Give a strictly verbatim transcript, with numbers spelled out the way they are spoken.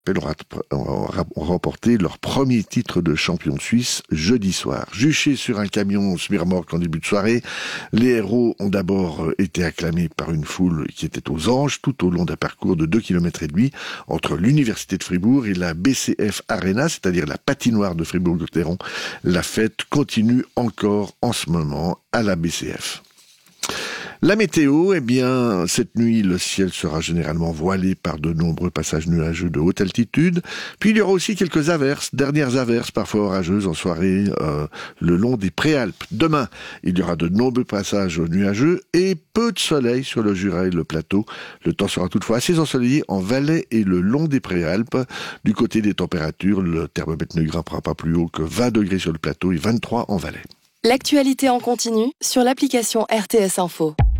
ont remporté leur premier titre de champion suisse jeudi soir. Juchés sur un camion semi-remorque en début de soirée, les héros ont d'abord été acclamés par une foule qui était aux anges tout au long d'un parcours de deux kilomètres et demi entre l'université de Fribourg et la B C F Arena, c'est-à-dire la patinoire de Fribourg-Gotteron. La fête continue encore en ce moment à la B C F. La météo, eh bien, cette nuit, le ciel sera généralement voilé par de nombreux passages nuageux de haute altitude. Puis il y aura aussi quelques averses, dernières averses, parfois orageuses en soirée, euh, le long des Préalpes. Demain, il y aura de nombreux passages nuageux et peu de soleil sur le Jura et le plateau. Le temps sera toutefois assez ensoleillé en Valais et le long des Préalpes. Du côté des températures, le thermomètre ne grimpera pas plus haut que vingt degrés sur le plateau et vingt-trois en Valais. L'actualité en continu sur l'application R T S Info.